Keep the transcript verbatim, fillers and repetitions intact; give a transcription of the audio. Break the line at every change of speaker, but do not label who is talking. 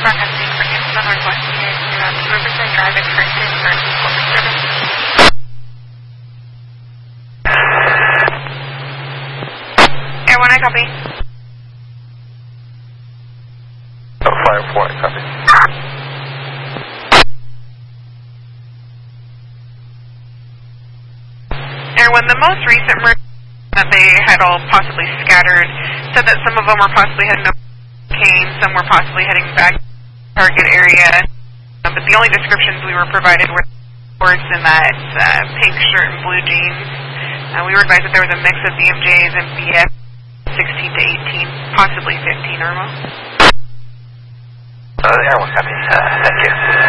broadcasting for Kingston Northwest P A to um, Riverside Drive Expressway for corporate service. Air one, I copy.
Oh, Fire four, I copy.
Air one, the most recent merger that they had all possibly scattered said that some of them were possibly heading to Kane, some were possibly heading back to the target area, um, but the only descriptions we were provided were words in that uh, pink shirt and blue jeans. Uh, we were advised that there was a mix of B M Js and B F sixteen to eighteen, possibly fifteen or more.
Uh, Air one copy. Uh, thank you.